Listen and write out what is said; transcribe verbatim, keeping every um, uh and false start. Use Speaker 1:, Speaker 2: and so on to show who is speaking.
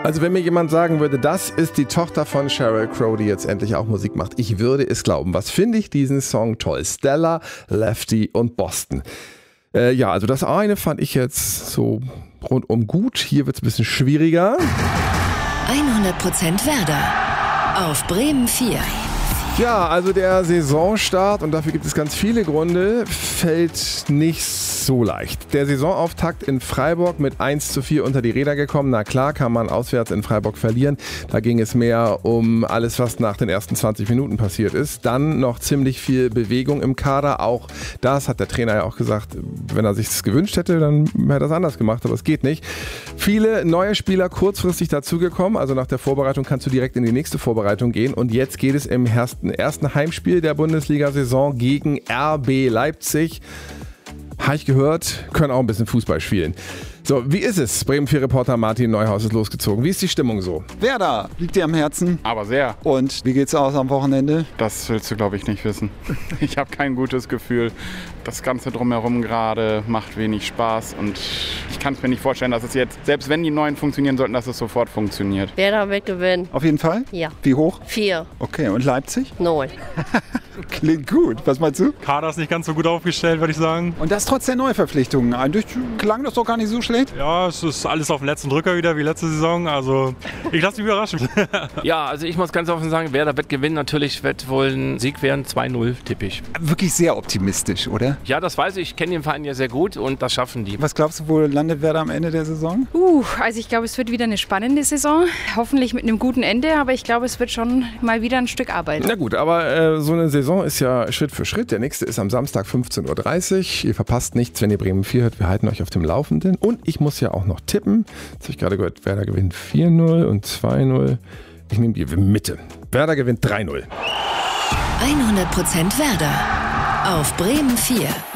Speaker 1: Also wenn mir jemand sagen würde, das ist die Tochter von Sheryl Crow, die jetzt endlich auch Musik macht, ich würde es glauben. Was finde ich diesen Song toll? Stella, Lefty und Boston. Äh, ja, also das eine fand ich jetzt so rundum gut. Hier wird es ein bisschen schwieriger.
Speaker 2: hundert Prozent Werder auf Bremen vier.
Speaker 1: Ja, also der Saisonstart, und dafür gibt es ganz viele Gründe, fällt nicht so leicht. Der Saisonauftakt in Freiburg mit eins zu vier unter die Räder gekommen. Na klar, kann man auswärts in Freiburg verlieren. Da ging es mehr um alles, was nach den ersten zwanzig Minuten passiert ist. Dann noch ziemlich viel Bewegung im Kader. Auch das hat der Trainer ja auch gesagt, wenn er sich das gewünscht hätte, dann hätte er das anders gemacht, aber es geht nicht. Viele neue Spieler kurzfristig dazugekommen. Also nach der Vorbereitung kannst du direkt in die nächste Vorbereitung gehen. Und jetzt geht es im ersten ersten Heimspiel der Bundesliga-Saison gegen R B Leipzig. Habe ich gehört, können auch ein bisschen Fußball spielen. So, wie ist es? Bremen vier Reporter Martin Neuhaus ist losgezogen. Wie ist die Stimmung so?
Speaker 3: Werder liegt dir am Herzen.
Speaker 4: Aber sehr.
Speaker 3: Und wie geht's aus am Wochenende?
Speaker 4: Das willst du, glaube ich, nicht wissen. Ich habe kein gutes Gefühl. Das Ganze drumherum gerade macht wenig Spaß. Und ich kann es mir nicht vorstellen, dass es jetzt, selbst wenn die neuen funktionieren sollten, dass es sofort funktioniert.
Speaker 5: Werder wird gewinnen.
Speaker 3: Auf jeden Fall?
Speaker 5: Ja.
Speaker 3: Wie hoch?
Speaker 5: Vier.
Speaker 3: Okay, und Leipzig?
Speaker 5: Neun.
Speaker 3: Klingt gut. Was meinst du?
Speaker 6: Kader ist nicht ganz so gut aufgestellt, würde ich sagen.
Speaker 3: Und das trotz der Neuverpflichtungen. Eigentlich klang das doch gar nicht so schlecht.
Speaker 6: Ja, es ist alles auf den letzten Drücker wieder wie letzte Saison. Also ich lasse mich überraschen.
Speaker 7: Ja, also ich muss ganz offen sagen, Werder wird gewinnen. Natürlich wird wohl ein Sieg werden. zwei null tippe ich.
Speaker 3: Wirklich sehr optimistisch, oder?
Speaker 7: Ja, das weiß ich. Ich kenne den Verein ja sehr gut und das schaffen die.
Speaker 3: Was glaubst du, wo landet Werder am Ende der Saison?
Speaker 8: Uh, also ich glaube, es wird wieder eine spannende Saison. Hoffentlich mit einem guten Ende, aber ich glaube, es wird schon mal wieder ein Stück Arbeit.
Speaker 1: Na gut, aber äh, so eine Saison ist ja Schritt für Schritt. Der nächste ist am Samstag fünfzehn Uhr dreißig. Ihr verpasst nichts, wenn ihr Bremen vier hört. Wir halten euch auf dem Laufenden. Und ich muss ja auch noch tippen. Jetzt habe ich gerade gehört, Werder gewinnt vier null und zwei null. Ich nehme die Mitte. Werder gewinnt drei null.
Speaker 2: hundert Prozent Werder auf Bremen vier.